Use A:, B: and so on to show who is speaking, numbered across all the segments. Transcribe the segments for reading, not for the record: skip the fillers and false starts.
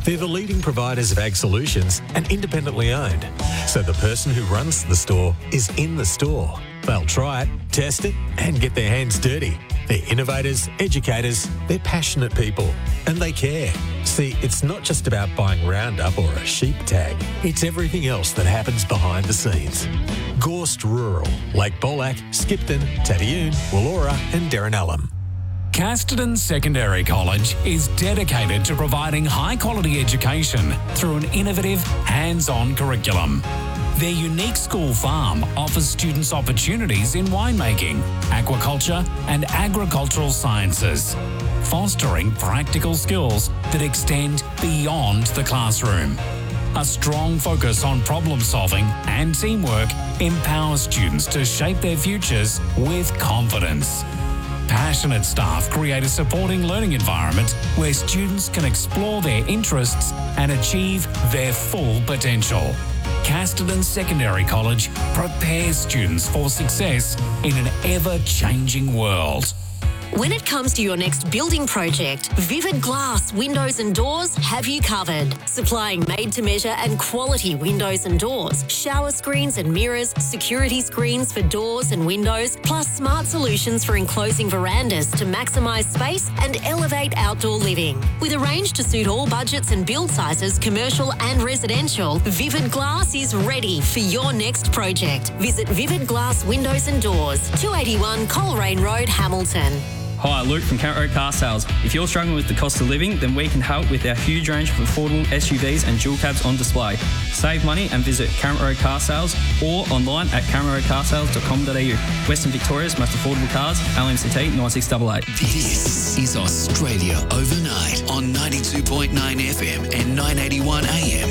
A: They're the leading providers of ag solutions and independently owned. So the person who runs the store is in the store. They'll try it, test it, and get their hands dirty. They're innovators, educators, they're passionate people, and they care. See, it's not just about buying Roundup or a sheep tag. It's everything else that happens behind the scenes. Gorst Rural, Lake Bolac, Skipton, Tadioon, Wollora and Derrinallum.
B: Casterton Secondary College is dedicated to providing high-quality education through an innovative, hands-on curriculum. Their unique school farm offers students opportunities in winemaking, aquaculture and agricultural sciences, fostering practical skills that extend beyond the classroom. A strong focus on problem solving and teamwork empowers students to shape their futures with confidence. Passionate staff create a supporting learning environment where students can explore their interests and achieve their full potential. Casterton Secondary College prepares students for success in an ever-changing world.
C: When it comes to your next building project, Vivid Glass Windows and Doors have you covered. Supplying made-to-measure and quality windows and doors, shower screens and mirrors, security screens for doors and windows, plus smart solutions for enclosing verandas to maximise space and elevate outdoor living. With a range to suit all budgets and build sizes, commercial and residential, Vivid Glass is ready for your next project. Visit Vivid Glass Windows and Doors, 281 Coleraine Road, Hamilton.
D: Hi, Luke from Camp Road Car Sales. If you're struggling with the cost of living, then we can help with our huge range of affordable SUVs and dual cabs on display. Save money and visit Camp Road Car Sales or online at cameroadcarsales.com.au. Western Victoria's most affordable cars, LMCT 9688.
E: This is Australia Overnight on 92.9 FM and 981 AM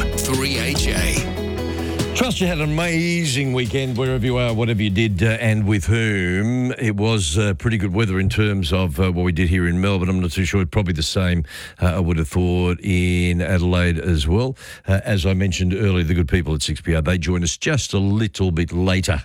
E: 3HA.
F: Trust you had an amazing weekend wherever you are, whatever you did and with whom. It was pretty good weather in terms of what we did here in Melbourne. I'm not too sure. Probably the same, I would have thought, in Adelaide as well. As I mentioned earlier, the good people at 6PR, they joined us just a little bit later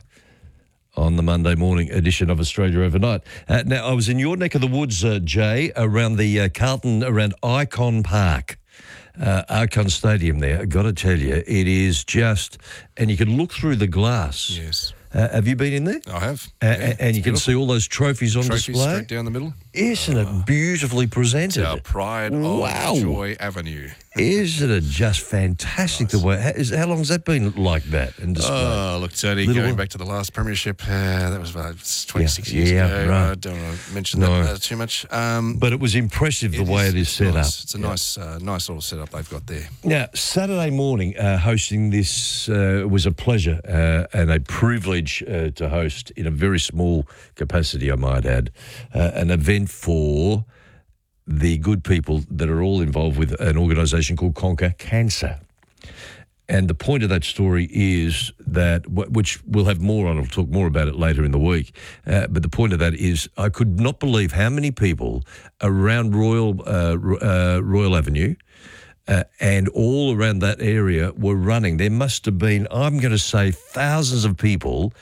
F: on the Monday morning edition of Australia Overnight. Now, I was in your neck of the woods, Jay, around the Carlton, around Icon Park. Icon Stadium there, I've got to tell you, it is just, and you can look through the glass.
G: Yes.
F: Have you been in there?
G: I have.
F: And you can see all those trophies on display.
G: Straight down the middle.
F: Isn't it beautifully presented?
G: It's our pride of Joy Avenue.
F: Isn't it just fantastic the way? How long has that been like that and displayed?
G: Oh, look, Tony, going back to the last premiership, that was about 26 years ago.
F: Right.
G: I don't want to mention that too much.
F: But it was impressive the way it is set up.
G: It's a nice little setup they've got there.
F: Now, Saturday morning, hosting this was a pleasure and a privilege to host in a very small capacity, I might add, an event for the good people that are all involved with an organisation called Conquer Cancer. And the point of that story is that, which we'll have more on, I'll talk more about it later in the week, but the point of that is I could not believe how many people around Royal Avenue and all around that area were running. There must have been, I'm going to say, thousands of people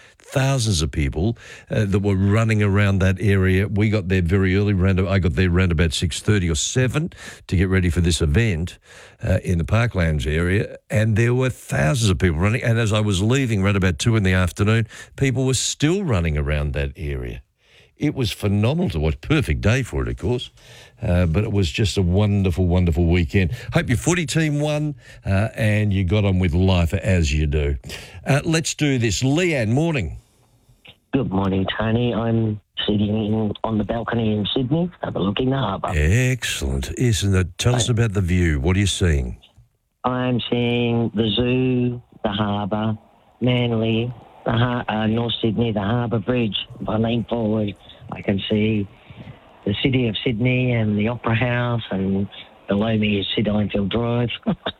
F: that were running around that area. We got there very early. I got there around about 6:30 or 7 to get ready for this event in the Parklands area, and there were thousands of people running. And as I was leaving around about 2 in the afternoon, people were still running around that area. It was phenomenal to watch. Perfect day for it, of course. But it was just a wonderful, wonderful weekend. Hope your footy team won and you got on with life as you do. Let's do this. Leanne, morning.
H: Good morning, Tony. I'm sitting on the balcony in Sydney, overlooking the harbour.
F: Excellent. Isn't it? Tell us about the view. What are you seeing?
H: I'm seeing the zoo, the harbour, Manly, North Sydney, the Harbour Bridge. If I lean forward, I can see the city of Sydney and the Opera House, and below me is Sid Einfield Drive.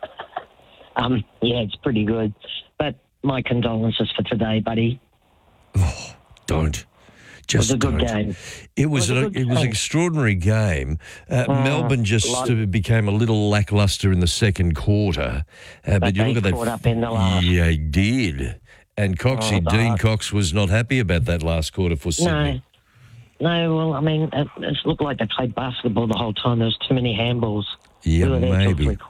H: It's pretty good. But my condolences for today, buddy.
F: Oh, don't. Just
H: it was a good game.
F: It was an extraordinary game. Melbourne just became a little lacklustre in the second quarter. But you look at that.
H: Caught up in the last.
F: Yeah, he did. And Dean Cox was not happy about that last quarter for Sydney.
H: No, well, I mean, it looked like they played basketball the whole time. There was too many handballs.
F: Yeah, maybe.